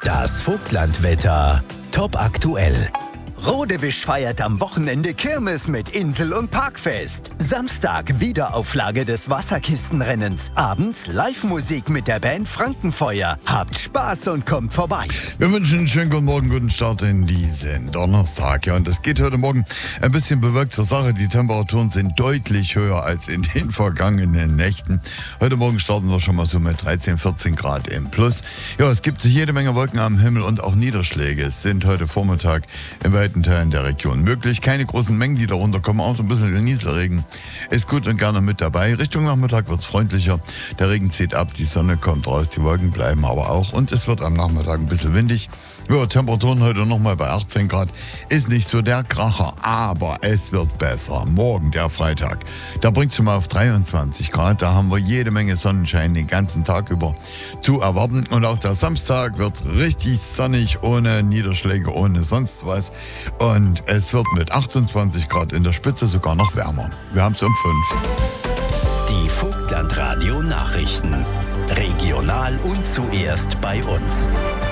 Das Vogtlandwetter. Top aktuell. Rodewisch feiert am Wochenende Kirmes mit Insel- und Parkfest. Samstag Wiederauflage des Wasserkistenrennens. Abends Live-Musik mit der Band Frankenfeuer. Habt Spaß und kommt vorbei. Wir wünschen einen schönen guten Morgen, guten Start in diesen Donnerstag. Ja, und es geht heute Morgen ein bisschen bewölkt zur Sache. Die Temperaturen sind deutlich höher als in den vergangenen Nächten. Heute Morgen starten wir schon mal so mit 13, 14 Grad im Plus. Ja, es gibt jede Menge Wolken am Himmel und auch Niederschläge. Es sind heute Vormittag in weiten Teilen der Region möglich. Keine großen Mengen, die darunter kommen, auch so ein bisschen Nieselregen ist gut und gerne mit dabei. Richtung Nachmittag wird es freundlicher. Der Regen zieht ab, die Sonne kommt raus, die Wolken bleiben aber auch und es wird am Nachmittag ein bisschen windig. Ja, Temperaturen heute nochmal bei 18 Grad. Ist nicht so der Kracher, aber es wird besser. Morgen, der Freitag, da bringt es mal auf 23 Grad. Da haben wir jede Menge Sonnenschein den ganzen Tag über zu erwarten. Und auch der Samstag wird richtig sonnig, ohne Niederschläge, ohne sonst was. Und es wird mit 28 Grad in der Spitze sogar noch wärmer. Wir haben es um 5. Die Vogtlandradio Nachrichten. Regional und zuerst bei uns.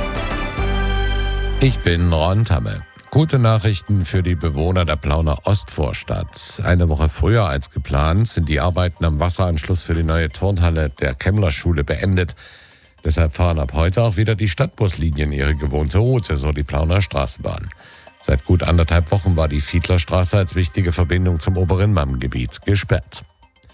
Ich bin Ron Tamme. Gute Nachrichten für die Bewohner der Plauner Ostvorstadt. Eine Woche früher als geplant sind die Arbeiten am Wasseranschluss für die neue Turnhalle der Kemmler-Schule beendet. Deshalb fahren ab heute auch wieder die Stadtbuslinien ihre gewohnte Route, so die Plauner Straßenbahn. Seit gut 1,5 Wochen war die Fiedlerstraße als wichtige Verbindung zum oberen Mammgebiet gesperrt.